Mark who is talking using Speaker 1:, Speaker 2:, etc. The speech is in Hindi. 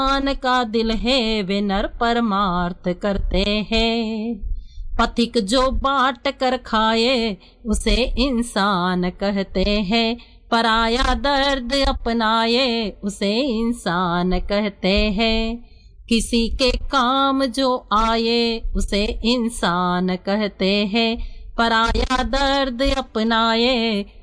Speaker 1: इंसान का दिल है वे नर परमार्थ करते हैं। पथिक जो बांट कर खाए उसे इंसान कहते हैं। पराया दर्द अपनाए उसे इंसान कहते हैं। किसी के काम जो आए उसे इंसान कहते हैं। पराया दर्द अपनाए